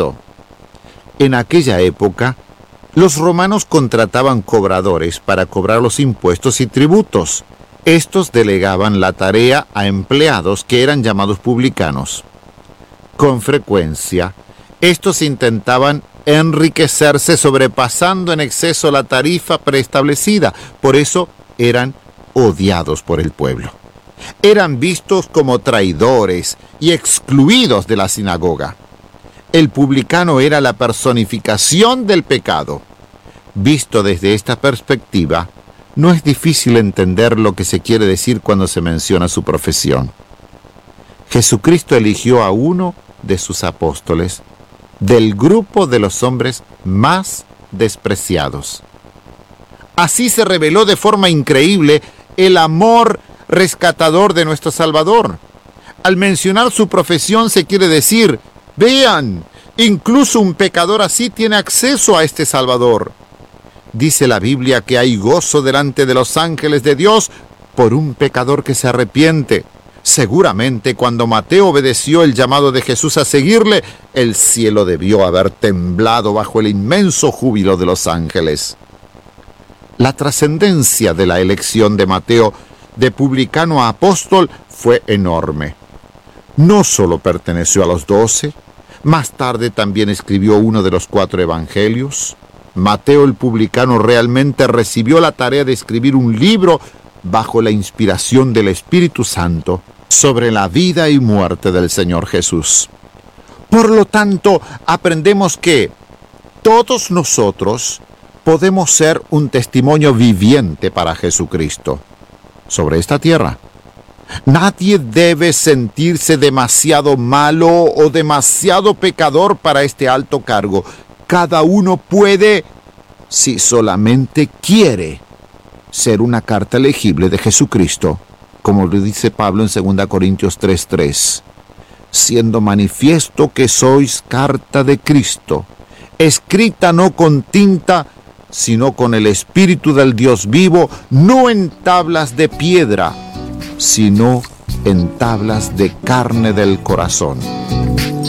Jesucristo. En aquella época, los romanos contrataban cobradores para cobrar los impuestos y tributos. Estos delegaban la tarea a empleados que eran llamados publicanos. Con frecuencia, estos intentaban enriquecerse sobrepasando en exceso la tarifa preestablecida. Por eso eran odiados por el pueblo. Eran vistos como traidores y excluidos de la sinagoga. El publicano era la personificación del pecado. Visto desde esta perspectiva, no es difícil entender lo que se quiere decir cuando se menciona su profesión. Jesucristo eligió a uno de sus apóstoles del grupo de los hombres más despreciados. Así se reveló de forma increíble el amor rescatador de nuestro Salvador. Al mencionar su profesión se quiere decir: vean, incluso un pecador así tiene acceso a este Salvador. Dice la Biblia que hay gozo delante de los ángeles de Dios por un pecador que se arrepiente. Seguramente cuando Mateo obedeció el llamado de Jesús a seguirle, el cielo debió haber temblado bajo el inmenso júbilo de los ángeles. La trascendencia de la elección de Mateo de publicano a apóstol fue enorme. No solo perteneció a los 12, más tarde también escribió uno de los 4 evangelios. Mateo el publicano realmente recibió la tarea de escribir un libro bajo la inspiración del Espíritu Santo sobre la vida y muerte del Señor Jesús. Por lo tanto, aprendemos que todos nosotros podemos ser un testimonio viviente para Jesucristo sobre esta tierra. Nadie debe sentirse demasiado malo o demasiado pecador para este alto cargo. Cada uno puede, si solamente quiere, ser una carta legible de Jesucristo, como lo dice Pablo en 2 Corintios 3:3, siendo manifiesto que sois carta de Cristo, escrita no con tinta, sino con el Espíritu del Dios vivo, no en tablas de piedra, sino en tablas de carne del corazón.